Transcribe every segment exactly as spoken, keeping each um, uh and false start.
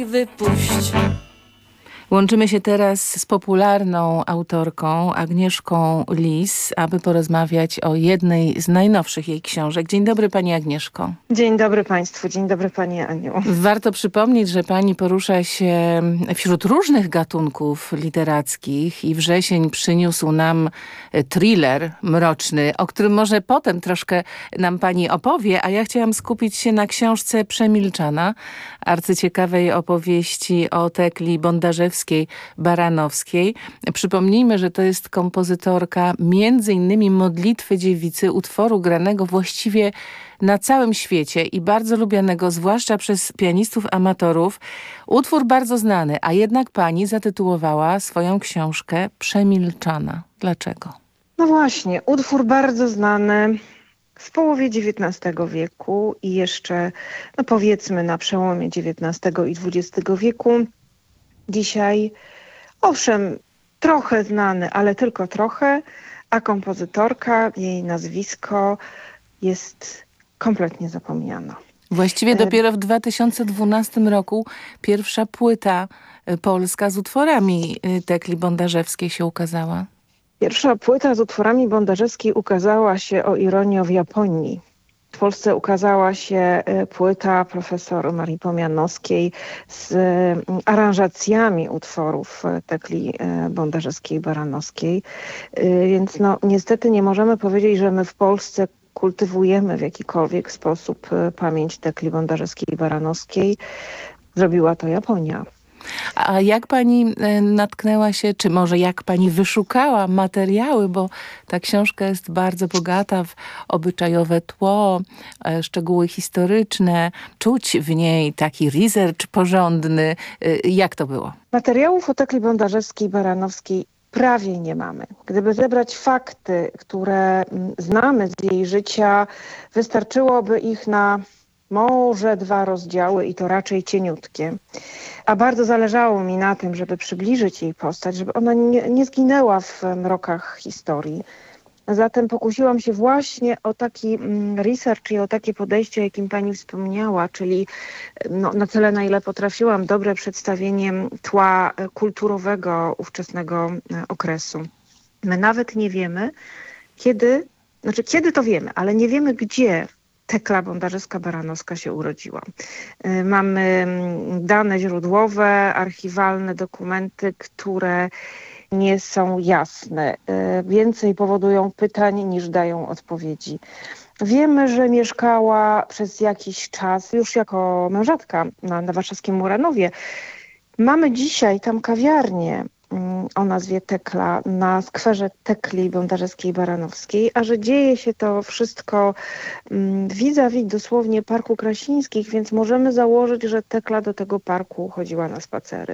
Wypuść. Łączymy się teraz z popularną autorką Agnieszką Lis, aby porozmawiać o jednej z najnowszych jej książek. Dzień dobry pani Agnieszko. Dzień dobry państwu, dzień dobry pani Aniu. Warto przypomnieć, że pani porusza się wśród różnych gatunków literackich i wrzesień przyniósł nam thriller mroczny, o którym może potem troszkę nam pani opowie, a ja chciałam skupić się na książce Przemilczana, arcyciekawej opowieści o Tekli Bondarzewskiej-Baranowskiej. Przypomnijmy, że to jest kompozytorka między innymi Modlitwy Dziewicy, utworu granego właściwie na całym świecie i bardzo lubianego, zwłaszcza przez pianistów amatorów. Utwór bardzo znany, a jednak pani zatytułowała swoją książkę Przemilczana. Dlaczego? No właśnie, utwór bardzo znany w połowie dziewiętnastego wieku i jeszcze, no powiedzmy, na przełomie dziewiętnastego i dwudziestego wieku. Dzisiaj, owszem, trochę znany, ale tylko trochę, a kompozytorka, jej nazwisko jest kompletnie zapomniana. Właściwie dopiero w dwa tysiące dwunastym roku pierwsza płyta polska z utworami Tekli Bondarzewskiej się ukazała. Pierwsza płyta z utworami Bondarzewskiej ukazała się, o ironię, w Japonii. W Polsce ukazała się płyta profesor Marii Pomianowskiej z aranżacjami utworów Tekli Bondarzewskiej-Baranowskiej. Więc no, niestety nie możemy powiedzieć, że my w Polsce kultywujemy w jakikolwiek sposób pamięć Tekli Bondarzewskiej-Baranowskiej. Zrobiła to Japonia. A jak pani natknęła się, czy może jak pani wyszukała materiały, bo ta książka jest bardzo bogata w obyczajowe tło, szczegóły historyczne, czuć w niej taki research porządny. Jak to było? Materiałów o Tekli Bondarzewskiej-Baranowskiej prawie nie mamy. Gdyby zebrać fakty, które znamy z jej życia, wystarczyłoby ich na może dwa rozdziały i to raczej cieniutkie. A bardzo zależało mi na tym, żeby przybliżyć jej postać, żeby ona nie, nie zginęła w mrokach historii. Zatem pokusiłam się właśnie o taki research i o takie podejście, o jakim pani wspomniała, czyli no, na tyle, na ile potrafiłam, dobre przedstawienie tła kulturowego ówczesnego okresu. My nawet nie wiemy, kiedy, znaczy kiedy to wiemy, ale nie wiemy gdzie Tekla Bondarzewska-Baranowska się urodziła. Mamy dane źródłowe, archiwalne dokumenty, które nie są jasne. Więcej powodują pytań niż dają odpowiedzi. Wiemy, że mieszkała przez jakiś czas już jako mężatka na, na warszawskim Muranowie. Mamy dzisiaj tam kawiarnię o nazwie Tekla na skwerze Tekli Bondarzewskiej-Baranowskiej, a że dzieje się to wszystko vis-a-vis dosłownie Parku Krasińskich, więc możemy założyć, że Tekla do tego parku chodziła na spacery,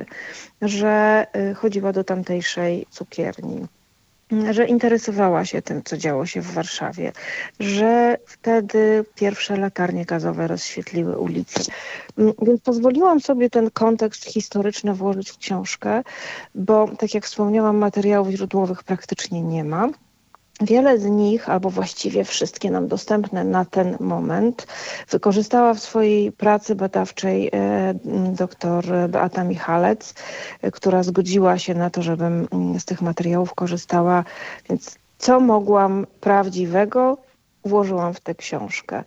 że chodziła do tamtejszej cukierni, że interesowała się tym, co działo się w Warszawie, że wtedy pierwsze latarnie gazowe rozświetliły ulice. Więc pozwoliłam sobie ten kontekst historyczny włożyć w książkę, bo tak jak wspomniałam, materiałów źródłowych praktycznie nie ma. Wiele z nich, albo właściwie wszystkie nam dostępne na ten moment, wykorzystała w swojej pracy badawczej e, dr Beata Michalec, e, która zgodziła się na to, żebym z tych materiałów korzystała. Więc co mogłam prawdziwego, włożyłam w tę książkę.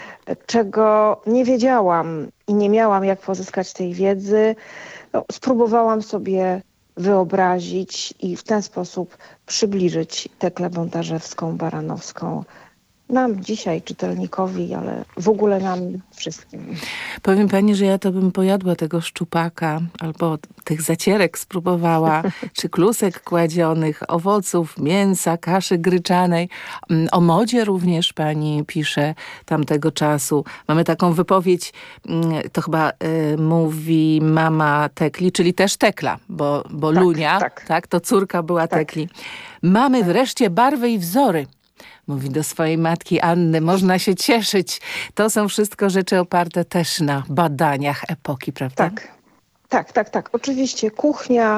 Czego nie wiedziałam i nie miałam jak pozyskać tej wiedzy, no, spróbowałam sobie wyobrazić i w ten sposób przybliżyć Teklę Bondarzewską-Baranowską nam dzisiaj, czytelnikowi, ale w ogóle nam wszystkim. Powiem pani, że ja to bym pojadła tego szczupaka, albo tych zacierek spróbowała, czy klusek kładzionych, owoców, mięsa, kaszy gryczanej. O modzie również pani pisze tamtego czasu. Mamy taką wypowiedź, to chyba y, mówi mama Tekli, czyli też Tekla, bo, bo tak, Lunia, tak. Tak, to córka była tak. Tekli. Mamy tak. wreszcie barwy i wzory. Mówi do swojej matki Anny, można się cieszyć. To są wszystko rzeczy oparte też na badaniach epoki, prawda? Tak. Tak, tak, tak. Oczywiście kuchnia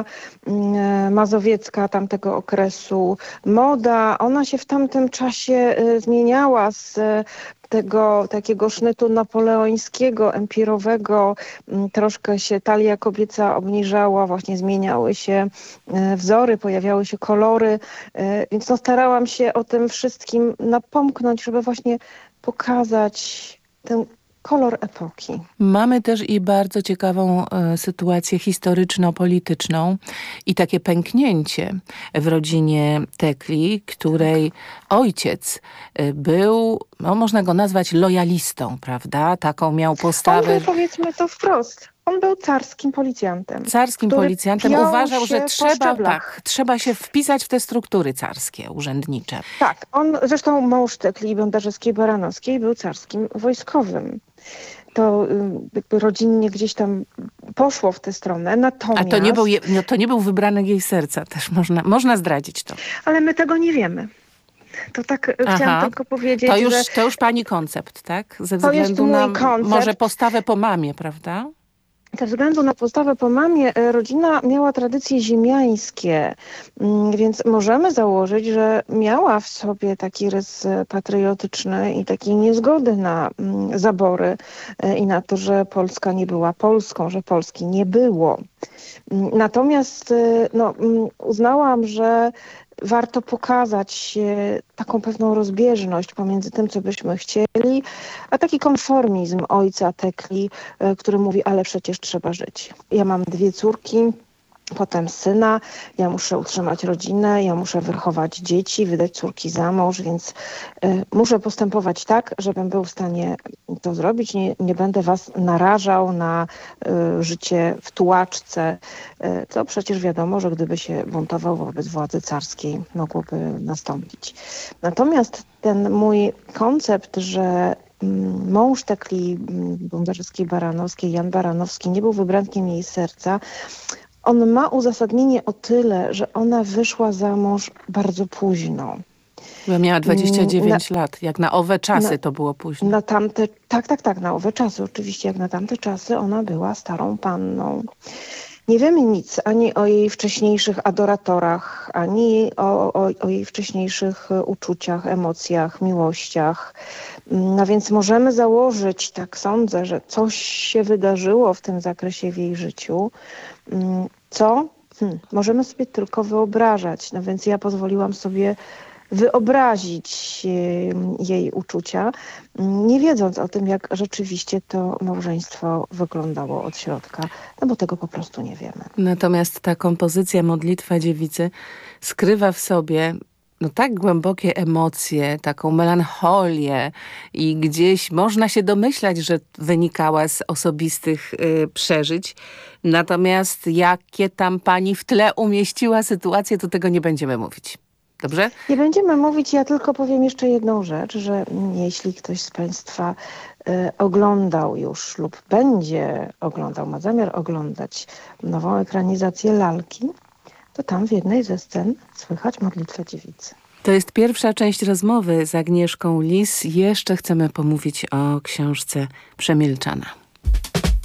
mm, mazowiecka tamtego okresu, moda, ona się w tamtym czasie y, zmieniała z y, tego takiego sznytu napoleońskiego, empirowego. Mm, Troszkę się talia kobieca obniżała, właśnie zmieniały się y, wzory, pojawiały się kolory, y, więc no, starałam się o tym wszystkim napomknąć, żeby właśnie pokazać ten kolor epoki. Mamy też i bardzo ciekawą e, sytuację historyczno-polityczną i takie pęknięcie w rodzinie Tekli, której ojciec e, był, no, można go nazwać lojalistą, prawda? Taką miał On postawę. był, powiedzmy to wprost, on był carskim policjantem. Carskim który policjantem piął uważał, że się po trzeba, szczeblach. tak, trzeba się wpisać w te struktury carskie, urzędnicze. Tak, on, zresztą mąż Tekli Bondarzewskiej-Baranowskiej był carskim wojskowym. To y, jakby rodzinnie gdzieś tam poszło w tę stronę, natomiast... A to nie był, je- no, to nie był wybranek jej serca, też można, można zdradzić to. Ale my tego nie wiemy. To tak y, Aha. chciałam tylko powiedzieć, To już, że to już pani koncept, tak? Ze To jest względu na mój koncept. może postawę po mamie, prawda? ze względu na postawę po mamie, e, rodzina miała tradycje ziemiańskie, mm, więc możemy założyć, że miała w sobie taki rys e, patriotyczny i takiej niezgody na mm, zabory e, i na to, że Polska nie była Polską, że Polski nie było. Mm, Natomiast e, no, mm, uznałam, że warto pokazać e, taką pewną rozbieżność pomiędzy tym, co byśmy chcieli, a taki konformizm ojca Tekli, e, który mówi, ale przecież trzeba żyć. Ja mam dwie córki, potem syna, ja muszę utrzymać rodzinę, ja muszę wychować dzieci, wydać córki za mąż, więc y, muszę postępować tak, żebym był w stanie to zrobić. Nie, nie będę was narażał na y, życie w tułaczce, y, co przecież wiadomo, że gdyby się buntował wobec władzy carskiej, mogłoby nastąpić. Natomiast ten mój koncept, że mm, mąż Tekli Bondarzewskiej-Baranowskiej, Jan Baranowski, nie był wybrankiem jej serca, on ma uzasadnienie o tyle, że ona wyszła za mąż bardzo późno. Bo miała dwadzieścia dziewięć Na- lat. Jak na owe czasy na- to było późno. Na tamte, tak, tak, tak, na owe czasy. Oczywiście jak na tamte czasy ona była starą panną. Nie wiemy nic ani o jej wcześniejszych adoratorach, ani o, o, o jej wcześniejszych e, uczuciach, emocjach, miłościach. No więc możemy założyć, tak sądzę, że coś się wydarzyło w tym zakresie w jej życiu, mm, co hmm, możemy sobie tylko wyobrażać. No więc ja pozwoliłam sobie wyobrazić e, jej uczucia, m, nie wiedząc o tym, jak rzeczywiście to małżeństwo wyglądało od środka, no bo tego po prostu nie wiemy. Natomiast ta kompozycja Modlitwa Dziewicy skrywa w sobie no tak głębokie emocje, taką melancholię i gdzieś można się domyślać, że wynikała z osobistych y, przeżyć. Natomiast jakie tam pani w tle umieściła sytuację, to tego nie będziemy mówić. Dobrze? Nie będziemy mówić, ja tylko powiem jeszcze jedną rzecz, że mm, jeśli ktoś z Państwa y, oglądał już lub będzie oglądał, ma zamiar oglądać nową ekranizację Lalki, to tam w jednej ze scen słychać Modlitwę Dziewicy. To jest pierwsza część rozmowy z Agnieszką Lis. Jeszcze chcemy pomówić o książce Przemilczana.